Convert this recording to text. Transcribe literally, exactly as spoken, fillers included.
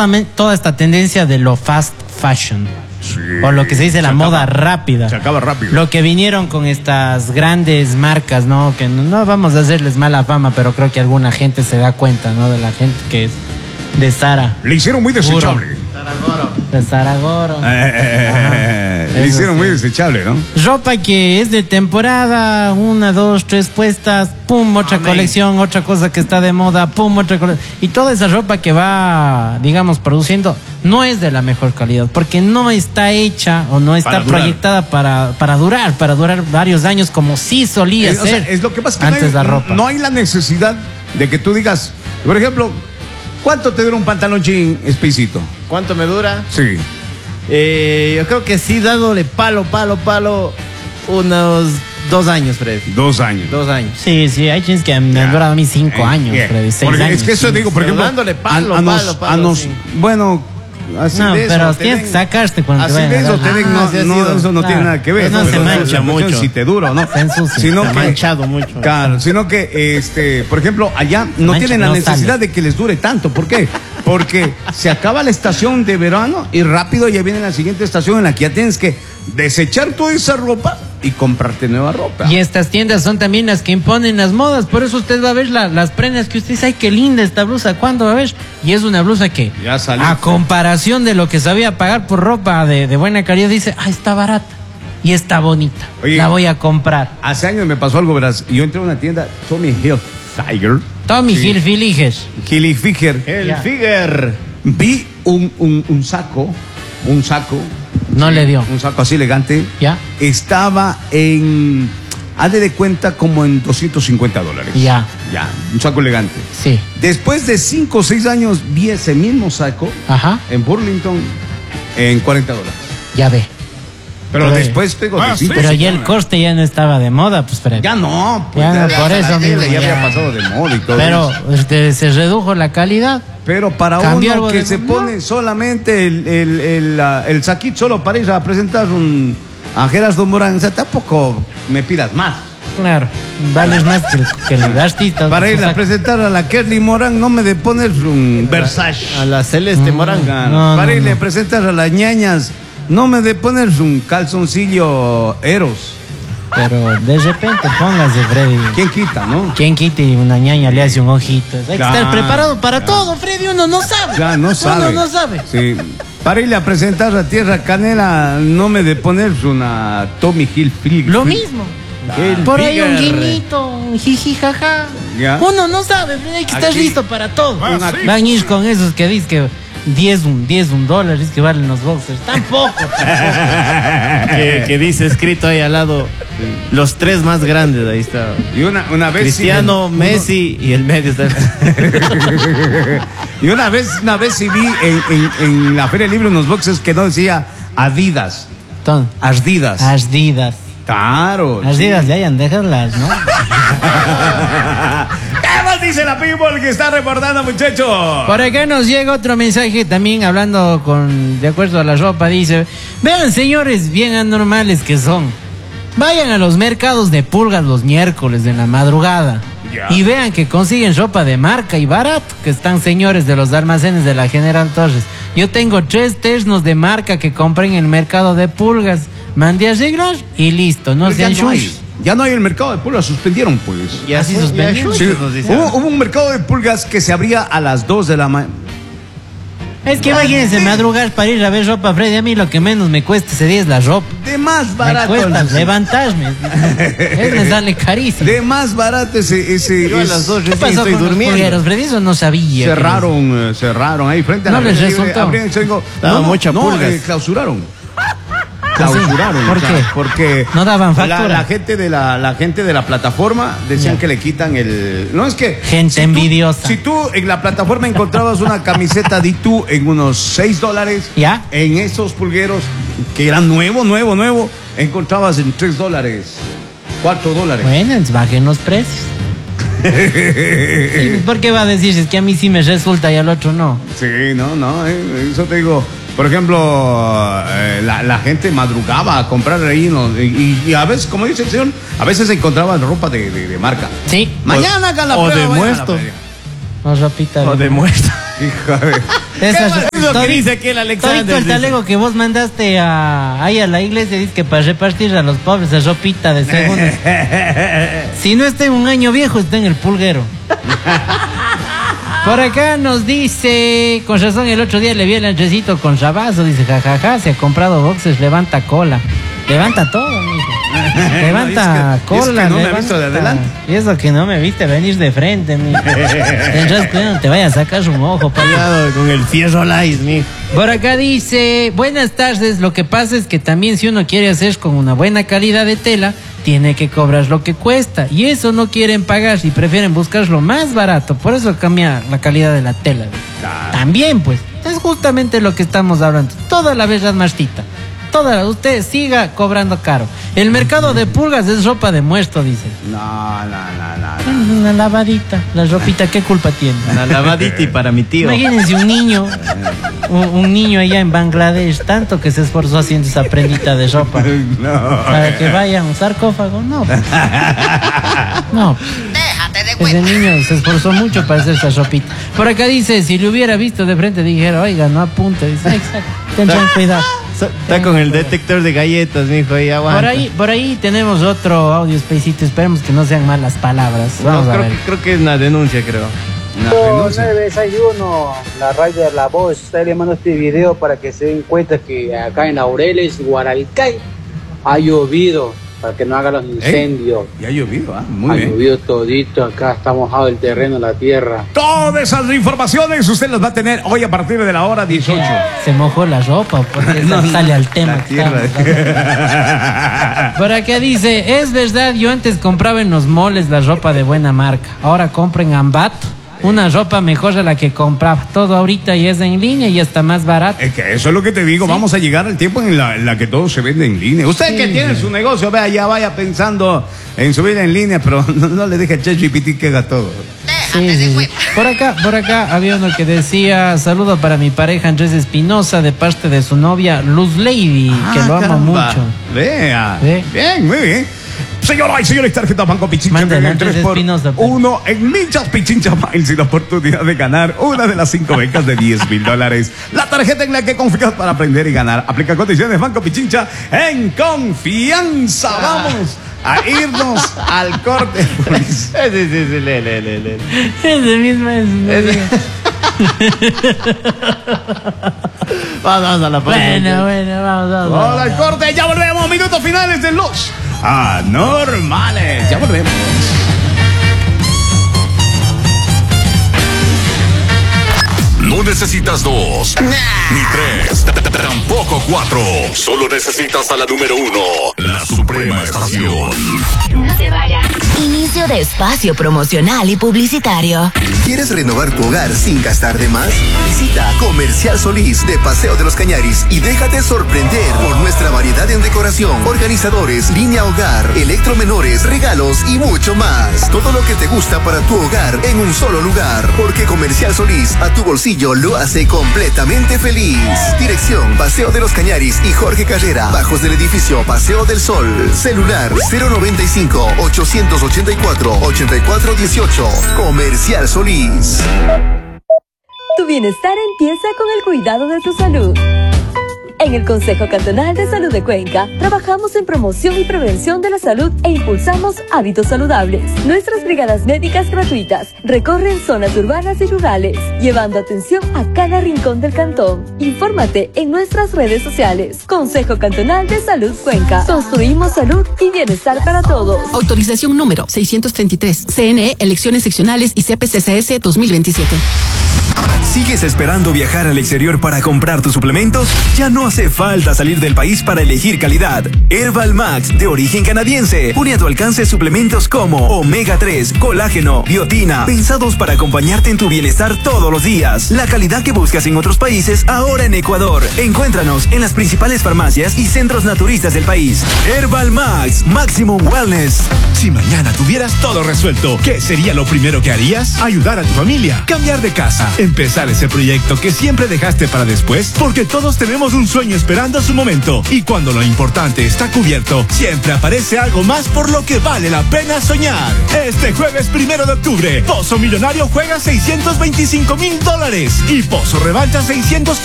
toda, toda esta tendencia de lo fast fashion. Sí, o lo que se dice la acaba, moda rápida. Se acaba rápido. Lo que vinieron con estas grandes marcas, ¿no? Que no, no vamos a hacerles mala fama, pero creo que alguna gente se da cuenta, ¿no? De la gente que es de Zara. Le hicieron muy desechable. Zaragoro. De Zaragoro. Eh, eh, Le hicieron sí. muy desechable, ¿no? Ropa que es de temporada, una, dos, tres puestas, pum, otra Amén. colección, otra cosa que está de moda, pum, otra colección. Y toda esa ropa que va, digamos, produciendo, no es de la mejor calidad, porque no está hecha o no está Para durar. proyectada para, para durar, para durar varios años, como sí solía Es, o ser sea, es lo que pasa que antes no hay, la ropa. no hay la necesidad de que tú digas, por ejemplo, ¿cuánto te dura un pantalón jean espacito? ¿Cuánto me dura? Sí. Eh, yo creo que sí, dándole palo, palo, palo, unos dos años, Fred. Dos años. Dos años. Sí, sí, hay jeans que me han Ya. durado a mí cinco Eh, años, yeah. Freddy, seis Porque años. es que eso digo, por Pero ejemplo, dándole palo, a, a nos, palo, palo, a nos- sí. bueno, así No, de eso, pero te tienes den- que sacarte cuando te así vayan de a eso, dar. te den, Ah, no, sí ha no, sido. eso no Claro. tiene nada que ver. No se pero mancha la cuestión mucho. Si te dura o no. Se ensucia. Sino Se ha que, manchado mucho. Claro, sino que, este, por ejemplo, allá no Mancha, tienen la no necesidad sale. de que les dure tanto. ¿Por qué? Porque se acaba la estación de verano y rápido ya viene la siguiente estación en la que ya tienes que desechar toda esa ropa y comprarte nueva ropa. Y estas tiendas son también las que imponen las modas, por eso usted va a ver la- las prendas que usted dice, ay, qué linda esta blusa, ¿cuándo va a ver? Y es una blusa que, Ya salió. a comparación de lo que sabía pagar por ropa de, de buena calidad, dice, ah, está barata y está bonita, Oye. la voy a comprar. Hace años me pasó algo, verás. Yo entré a una tienda, Tommy Hilfiger. Tommy Sí. Hilfiger. Hilfiger. El Ya. Figuer. Vi un, un, un saco, un saco. No le dio. Un saco así elegante. Ya. Estaba en, hazle de cuenta, como en doscientos cincuenta dólares. Ya. Ya, un saco elegante. Sí, Después de cinco o seis años vi ese mismo saco ajá, en Burlington en cuarenta dólares. ya ve. Pero Pero- después tengo Ah, de sí. cinco, Pero seis ya el dólares. coste ya no estaba de moda, pues, Fred. Ya no, pues Ya ya, no, ya por la eso tele mismo, ya había ya. pasado de moda y todo Pero eso. este, se redujo la calidad. Pero para ¿Cambió uno algo que de- se no? pone solamente el, el, el, ah, el saquito solo para ir a presentar un, a Gerardo Morán, o sea, tampoco me pidas más. Claro, vales más que el, que el artista. Para ir a Exacto. presentar a la Kelly Morán no me de poner un Versace. A la Celeste Mm. Morán. Claro. No, Para no, irle no. a presentar a las ñañas no me de poner un calzoncillo Eros. Pero de repente póngase, Freddy. ¿Quién quita, no? ¿Quién quite una ñaña le hace un ojito? Hay que Claro, estar preparado para claro. todo, Freddy. Uno no sabe. Ya no sabe. Uno no sabe. Sí. Para irle a presentar a Tierra Canela no me de poner una Tommy Hilfiger. Lo mismo. El Por ahí un Figuer. guiñito, un jiji, jaja. Ya. Uno no sabe, Freddy. Hay que estar Aquí. listo para todo. Ah, sí. Van a ir con esos que dicen que diez un, diez un dólar es que valen los boxers. Tampoco. Que, que dice escrito ahí al lado los tres más grandes, ahí está. Y una, una vez Cristiano, sí, Messi y el medio está. y una vez, una vez sí vi en, en, en la Feria Libre unos boxes que no decía Adidas, Entonces, Asdidas. Asdidas. Claro. Asdidas, ya hayan, déjalas, ¿no? ¿Qué más dice la people que está reportando, muchachos? Por acá nos llega otro mensaje también hablando con, de acuerdo a la ropa, dice, vean señores bien anormales que son, vayan a los mercados de pulgas los miércoles de la madrugada Ya. y vean que consiguen ropa de marca y barato, que están señores de los almacenes de la General Torres. Yo tengo tres ternos de marca que compré en el mercado de pulgas, mandé a arreglar y listo, no Pero ya sean no hay, chus. ya no hay el mercado de pulgas, suspendieron pues. Y Así así suspendieron. Sí, nos dice. hubo, hubo un mercado de pulgas que se abría a las dos de la mañana. Es que imagínense madrugar para ir a ver ropa, Freddy, a mí lo que menos me cuesta ese día es la ropa. De más Me barato. cuesta levantarme. Él me sale carísimo. De más barato ese. ese Yo a es- las dos ¿Qué recién pasó estoy con los durmiendo. pulgueros, Freddy? Eso no sabía. Cerraron, eh, cerraron ahí frente a No la les Feria Libre, resultó. abrieron, yo digo, Daba mucha no, pulgas. eh, clausuraron. Clausuraron. ¿Por o sea, qué? Porque No daban la, factura. la gente de la, la gente de la plataforma decían Ya. que le quitan el. No es que. Gente si tú- envidiosa. si tú en la plataforma encontrabas una camiseta de tú en unos seis dólares, ¿Ya? en esos pulgueros que eran nuevo, nuevo, nuevo, encontrabas en tres dólares, cuatro dólares. Bueno, entonces bajen los precios. ¿Y ¿Por qué va a decir si es que a mí sí me resulta y al otro no? Sí, no, no, eh, eso te digo. Por ejemplo, eh, la, la gente madrugaba a comprar ahí, ¿no? y, y a veces, como dice el señor, a veces encontraban ropa de, de, de marca. Sí. Mañana hagan la o prueba, de vayan a la muerto. feria. No, ropita. O de muerto. Hija de- Esas- Es lo que todi- dice aquí el Alexander. todito el dice. talego que vos mandaste a, ahí a la iglesia, dice que para repartir a los pobres esa ropita de segundos. Si no está en un año viejo, está en el pulguero. Por acá nos dice, con razón el otro día le vi el antrecito con rabazo, dice, jajaja, ja, ja, se ha comprado boxes, levanta cola. Levanta todo, mijo. Levanta No, es que- es cola, que no me ha levanta- visto de adelante. Y eso que no me viste venir de frente, mijo. Tendrás cuidado, no te vayas a sacar un ojo, pa. Cuidado con el fierro light, mijo. Por acá dice, buenas tardes, lo que pasa es que también si uno quiere hacer con una buena calidad de tela, tiene que cobrar lo que cuesta. Y eso no quieren pagar y prefieren buscar lo más barato. Por eso cambia la calidad de la tela. Claro. También, pues, es justamente lo que estamos hablando. Toda la vez martita. Toda la, usted siga cobrando caro. El mercado de pulgas es ropa de muerto, dice. No, no, no, no. no. Una lavadita, la ropita, ¿qué culpa tiene? Una lavadita y para mi tío. Imagínense un niño, un, un niño allá en Bangladesh, tanto que se esforzó haciendo esa prendita de ropa No. para que vaya a un sarcófago. No, no. Déjate de Ese niño se esforzó mucho para hacer esa ropita. Por acá dice, si le hubiera visto de frente, dijera, oiga, no apunte. Dice, exacto, tendrán cuidado. Está con el detector de galletas, mijo, ahí aguanta. Por ahí, por ahí tenemos otro audio espacito. Esperemos que no sean malas palabras. No, Vamos a creo, ver. que, creo que es una denuncia, creo. Una renuncia. nueve seis uno, la radio de La Voz, está le mando este video para que se den cuenta que acá en Laureles, Guaralcay, ha llovido, para que no hagan los incendios. Ya ha llovido, ¿ah? Muy ha bien. llovido todito, acá está mojado el terreno, la tierra. Todas esas informaciones usted las va a tener hoy a partir de la hora dieciocho. Se mojó la ropa porque No, no, sale al tema. la que tierra. estamos. Por acá dice, es verdad, yo antes compraba en los moles la ropa de buena marca. Ahora compro en Ambato. Una ropa mejor a la que compraba. Todo ahorita y es en línea y está más barato. Es que eso es lo que te digo, Sí. vamos a llegar al tiempo en la, en la que todo se vende en línea. Usted Sí, que tiene sí. su negocio, vea, ya vaya pensando en subir en línea, pero no, no le deje a ChatGPT que haga todo. Sí, sí, sí. Por acá, por acá había uno que decía, saludo para mi pareja Andrés Espinosa de parte de su novia Luz Lady, que lo ama caramba. mucho. Vea. Ve. Bien, muy bien. Señoras y señores, tarjeta Banco Pichincha Mándale tiene antes tres por Espinosa, pues. uno en Minchas Pichincha Miles y la oportunidad de ganar una de las cinco becas de diez mil dólares. La tarjeta en la que confías para aprender y ganar. Aplica condiciones Banco Pichincha en confianza. Vamos a irnos al corte. Sí, sí, sí, sí, le, le, le, le. Ese mismo es. Vamos a la pausa. Bueno, bueno, vamos, vamos. Hola vamos. al corte, ya volvemos. Minutos finales de los anormales. Ya volvemos. No necesitas dos, ni tres, t- t- tampoco cuatro. Solo necesitas a la número uno, la Suprema Estación. No se vaya. Inicio de espacio promocional y publicitario. ¿Quieres renovar tu hogar sin gastar de más? Visita Comercial Solís de Paseo de los Cañaris y déjate sorprender por nuestra variedad en decoración, organizadores, línea hogar, electromenores, regalos y mucho más. Todo lo que te gusta para tu hogar en un solo lugar. Porque Comercial Solís a tu bolsillo lo hace completamente feliz. Dirección Paseo de los Cañaris y Jorge Carrera, bajos del edificio Paseo del Sol. Celular cero noventa y cinco, ochocientos ochenta y cuatro, ochenta y cuatro dieciocho. Comercial Solís. Tu bienestar empieza con el cuidado de tu salud. En el Consejo Cantonal de Salud de Cuenca, trabajamos en promoción y prevención de la salud e impulsamos hábitos saludables. Nuestras brigadas médicas gratuitas recorren zonas urbanas y rurales, llevando atención a cada rincón del cantón. Infórmate en nuestras redes sociales. Consejo Cantonal de Salud Cuenca. Construimos salud y bienestar para todos. Autorización número seiscientos treinta y tres. C N E, elecciones seccionales y C P C C S dos mil veintisiete. ¿Sigues esperando viajar al exterior para comprar tus suplementos? Ya no hace falta salir del país para elegir calidad. Herbal Max, de origen canadiense, pone a tu alcance suplementos como omega tres, colágeno, biotina, pensados para acompañarte en tu bienestar todos los días. La calidad que buscas en otros países, ahora en Ecuador. Encuéntranos en las principales farmacias y centros naturistas del país. Herbal Max, Maximum Wellness. Si mañana tuvieras todo resuelto, ¿qué sería lo primero que harías? Ayudar a tu familia, cambiar de casa, empezar realizar ese proyecto que siempre dejaste para después? Porque todos tenemos un sueño esperando su momento. Y cuando lo importante está cubierto, siempre aparece algo más por lo que vale la pena soñar. Este jueves primero de octubre, Pozo Millonario juega seiscientos veinticinco mil dólares y Pozo Revancha seiscientos